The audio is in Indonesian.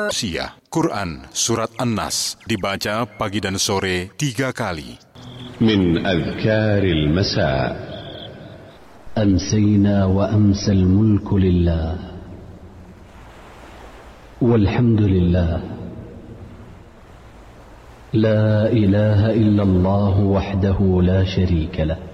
Sia, Quran Surat An-Nas dibaca pagi dan sore 3 kali. من أذكار المساء. أمسينا وأمسى الملك لله والحمد لله لا إله إلا الله وحده لا شريك له